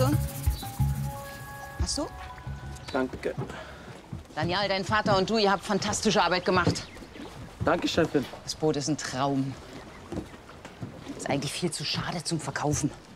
So. Hast du? Danke. Daniel, dein Vater und du, ihr habt fantastische Arbeit gemacht. Danke, Chefin. Das Boot ist ein Traum. Ist eigentlich viel zu schade zum Verkaufen.